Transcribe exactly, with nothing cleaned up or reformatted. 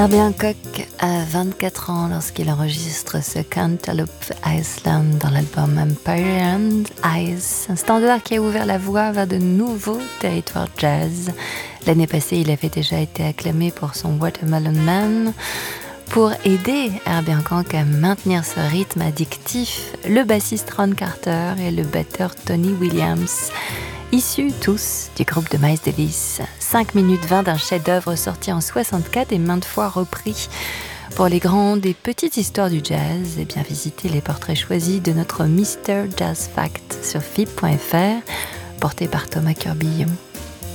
Herbie Hancock a vingt-quatre ans lorsqu'il enregistre ce Cantaloupe Island dans l'album Empire and Ice, un standard qui a ouvert la voie vers de nouveaux territoires jazz. L'année passée, il avait déjà été acclamé pour son Watermelon Man. Pour aider Herbie Hancock à maintenir ce rythme addictif, le bassiste Ron Carter et le batteur Tony Williams, issus tous du groupe de Miles Davis. cinq minutes vingt d'un chef-d'œuvre sorti en soixante-quatre et maintes fois repris. Pour les grandes et petites histoires du jazz, eh bien visitez les portraits choisis de notre Mister Jazz Fact sur F I B point F R, porté par Thomas Kirby.